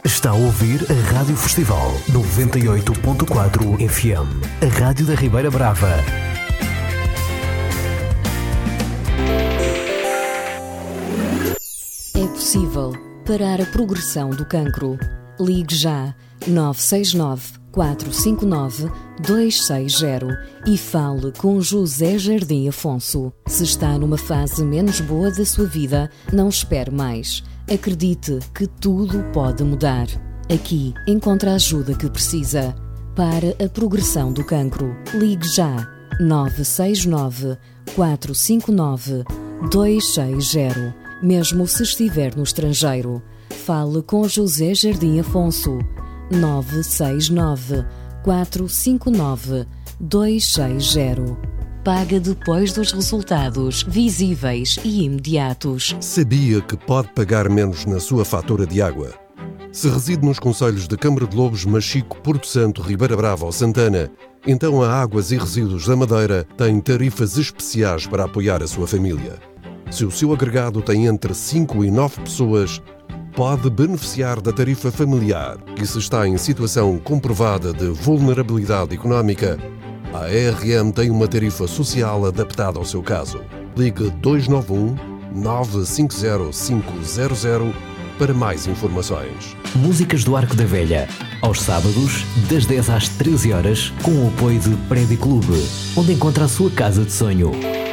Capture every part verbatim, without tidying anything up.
Está a ouvir a Rádio Festival noventa e oito ponto quatro F M, a Rádio da Ribeira Brava. É possível parar a progressão do cancro. Ligue já nove seis nove, quatro cinco nove, dois seis zero e fale com José Jardim Afonso. Se está numa fase menos boa da sua vida, não espere mais. Acredite que tudo pode mudar. Aqui encontra a ajuda que precisa. Para a progressão do cancro, ligue já nove seis nove, quatro cinco nove, dois seis zero. Mesmo se estiver no estrangeiro, fale com José Jardim Afonso. nove seis nove, quatro cinco nove, dois seis zero. Paga depois dos resultados visíveis e imediatos. Sabia que pode pagar menos na sua fatura de água? Se reside nos concelhos de Câmara de Lobos, Machico, Porto Santo, Ribeira Brava ou Santana, então a Águas e Resíduos da Madeira tem tarifas especiais para apoiar a sua família. Se o seu agregado tem entre cinco e nove pessoas, pode beneficiar da tarifa familiar. E se está em situação comprovada de vulnerabilidade económica, a A R M tem uma tarifa social adaptada ao seu caso. Ligue dois nove um, nove cinco zero, cinco zero zero para mais informações. Músicas do Arco da Velha, aos sábados, das dez às treze horas, com o apoio de Prédio Clube, onde encontra a sua casa de sonho.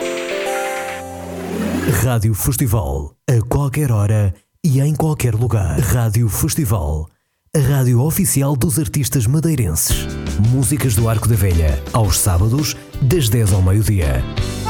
Rádio Festival, a qualquer hora e em qualquer lugar. Rádio Festival, a rádio oficial dos artistas madeirenses. Músicas do Arco da Velha, aos sábados, das dez ao meio-dia.